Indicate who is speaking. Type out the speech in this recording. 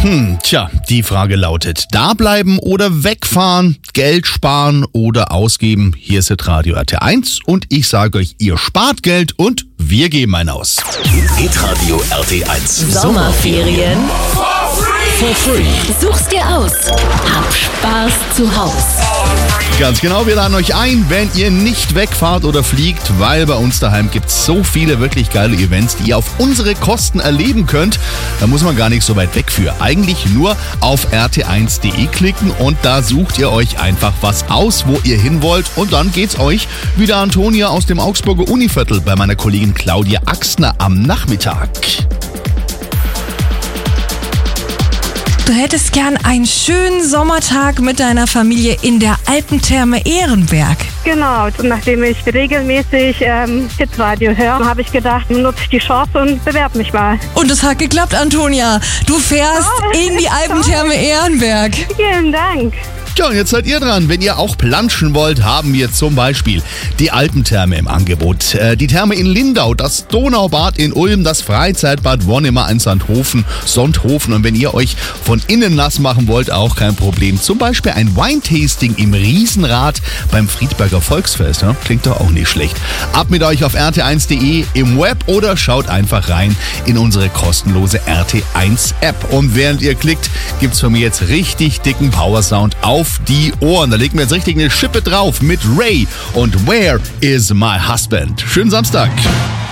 Speaker 1: Tja, die Frage lautet, da bleiben oder wegfahren, Geld sparen oder ausgeben? Hier ist das Radio RT1 und ich sage euch, ihr spart Geld und wir geben einen aus.
Speaker 2: Hitradio RT1
Speaker 3: Sommerferien
Speaker 2: for free.
Speaker 3: Such's dir aus. Hab Spaß zu Haus.
Speaker 1: Ganz genau, wir laden euch ein, wenn ihr nicht wegfahrt oder fliegt, weil bei uns daheim gibt es so viele wirklich geile Events, die ihr auf unsere Kosten erleben könnt. Da muss man gar nicht so weit weg für. Eigentlich nur auf rt1.de klicken und da sucht ihr euch einfach was aus, wo ihr hin wollt. Und dann geht's euch wie der Antonia aus dem Augsburger Univiertel bei meiner Kollegin Claudia Axner am Nachmittag.
Speaker 4: Du hättest gern einen schönen Sommertag mit deiner Familie in der Alpentherme Ehrenberg.
Speaker 5: Genau, und nachdem ich regelmäßig Hitradio höre, habe ich gedacht, nutze ich die Chance und bewerbe mich mal.
Speaker 4: Und es hat geklappt, Antonia. Du fährst in die Alpentherme Ehrenberg.
Speaker 5: Vielen Dank.
Speaker 1: Ja, und jetzt seid ihr dran. Wenn ihr auch planschen wollt, haben wir zum Beispiel die Alpentherme im Angebot, die Therme in Lindau, das Donaubad in Ulm, das Freizeitbad Wonnemar in Sonthofen. Und wenn ihr euch von innen nass machen wollt, auch kein Problem. Zum Beispiel ein Wine-Tasting im Riesenrad beim Friedberger Volksfest. Ja? Klingt doch auch nicht schlecht. Ab mit euch auf rt1.de im Web oder schaut einfach rein in unsere kostenlose RT1-App. Und während ihr klickt, gibt's von mir jetzt richtig dicken Powersound auf die Ohren. Da legen wir jetzt richtig eine Schippe drauf mit Ray und Where is my husband? Schönen Samstag.